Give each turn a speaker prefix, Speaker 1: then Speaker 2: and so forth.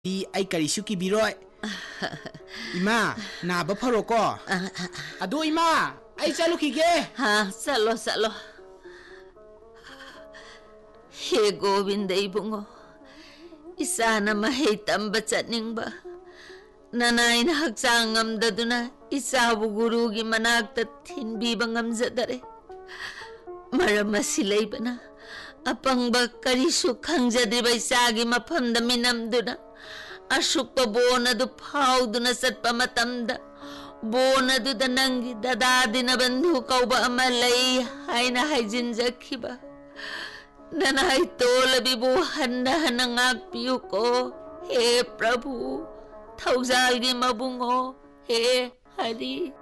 Speaker 1: ai karisu ki biroi ima na ba pharo ko adu ima ai chalu ki ge
Speaker 2: ha chalo chalo he govinda ibungo isana mahei tamba chatningba nanaina hakchang ngamdaduna isabu gurugi manakta thinbiba ngamjadare maram asi leibana apangba karisu khangjadriba isagi mafamda minamduna ashukpa bona du phauduna satpa matamda bona du da nangi dadadina bandhu kauba ama lei haina haijinjakhiba nanai tolabibu handa hanangak piyuko he prabhu thaujal gi mabungo he hari